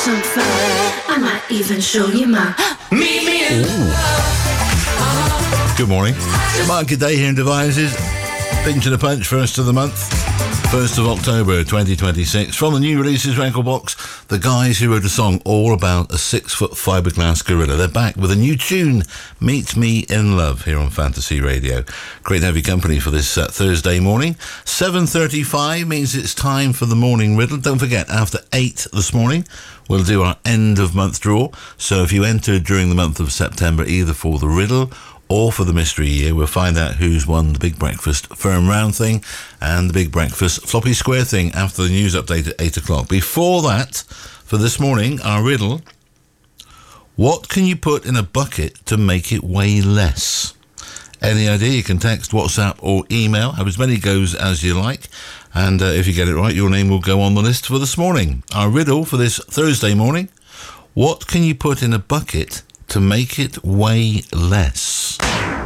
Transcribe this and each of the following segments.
some fun. I might even show you my meet me in Good morning. Mark, good day here in Devizes. Pinch and a punch, first of the month. 1st of October 2026. From the new releases record box, the guys who wrote a song all about a 6-foot fiberglass gorilla. They're back with a new tune, Meet Me in Love, here on Fantasy Radio. Great to have your company for this Thursday morning. 7:35 means it's time for the morning riddle. Don't forget, after 8 this morning, we'll do our end of month draw. So if you entered during the month of September, either for the riddle or for the mystery year, we'll find out who's won the Big Breakfast firm round thing and the Big Breakfast floppy square thing after the news update at 8 o'clock. Before that, for this morning, our riddle: what can you put in a bucket to make it weigh less? Any idea? You can text, WhatsApp or email. Have as many goes as you like. And if you get it right, your name will go on the list for this morning. Our riddle for this Thursday morning: what can you put in a bucket to make it weigh less?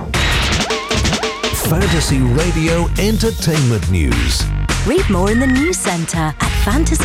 Fantasy Radio Entertainment News. Read more in the News Centre at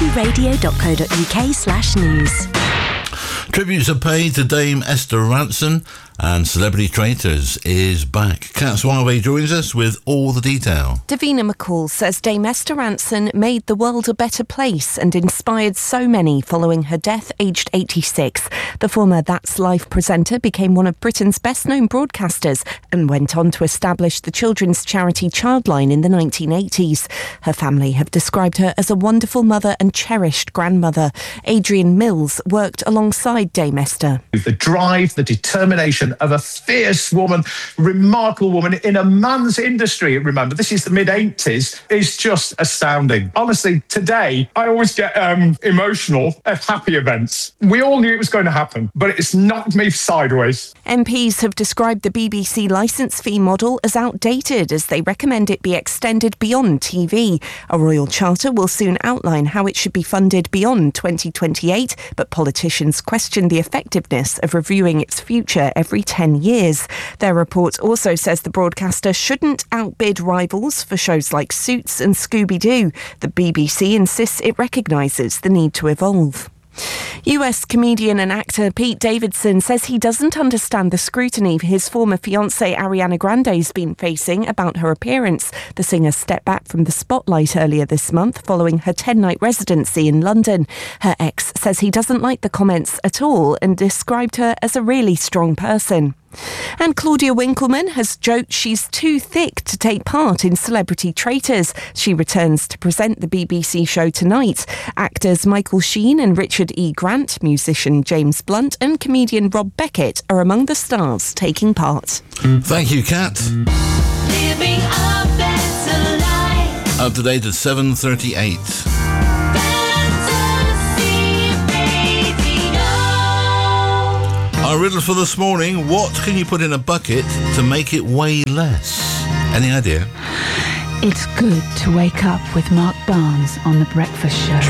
fantasyradio.co.uk/news. Tributes are paid to Dame Esther Rantzen, and Celebrity Traitors is back. Kat Suave joins us with all the detail. Davina McCall says Dame Esther Rantzen made the world a better place and inspired so many following her death, aged 86. The former That's Life presenter became one of Britain's best-known broadcasters and went on to establish the children's charity Childline in the 1980s. Her family have described her as a wonderful mother and cherished grandmother. Adrian Mills worked alongside Dame Esther. The drive, the determination of a fierce woman, remarkable woman in a man's industry. Remember, this is the mid-80s, is just astounding. Honestly, today, I always get emotional at happy events. We all knew it was going to happen, but it's knocked me sideways. MPs have described the BBC licence fee model as outdated as they recommend it be extended beyond TV. A royal charter will soon outline how it should be funded beyond 2028, but politicians question the effectiveness of reviewing its future every 10 years. Their report also says the broadcaster shouldn't outbid rivals for shows like Suits and Scooby-Doo. The BBC insists it recognises the need to evolve. US comedian and actor Pete Davidson says he doesn't understand the scrutiny his former fiancée Ariana Grande's been facing about her appearance. The singer stepped back from the spotlight earlier this month following her 10-night residency in London. Her ex says he doesn't like the comments at all and described her as a really strong person. And Claudia Winkleman has joked she's too thick to take part in Celebrity Traitors. She returns to present the BBC show tonight. Actors Michael Sheen and Richard E. Grant, musician James Blunt and comedian Rob Beckett are among the stars taking part. Thank you, Kat. living a better life. Up to date at 7:38. Our riddle for this morning: what can you put in a bucket to make it weigh less? Any idea? It's good to wake up with Mark Barnes on The Breakfast Show.